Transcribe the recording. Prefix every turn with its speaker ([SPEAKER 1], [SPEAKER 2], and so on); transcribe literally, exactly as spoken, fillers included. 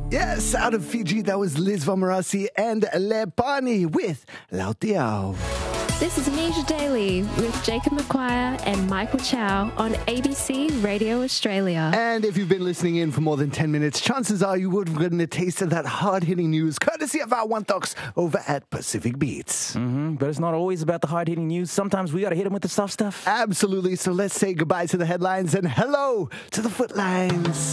[SPEAKER 1] Yes, out of Fiji, that was Liz Vomarasi and Lepani with Lautiao.
[SPEAKER 2] This is Nisha Daly with Jacob McQuire and Michael Chow on A B C Radio Australia.
[SPEAKER 1] And if you've been listening in for more than ten minutes, chances are you would have gotten a taste of that hard-hitting news courtesy of our One Talks over at Pacific Beats.
[SPEAKER 3] Mm-hmm, but it's not always about the hard-hitting news. Sometimes we got to hit them with the soft stuff.
[SPEAKER 1] Absolutely. So let's say goodbye to the headlines and hello to the footlines.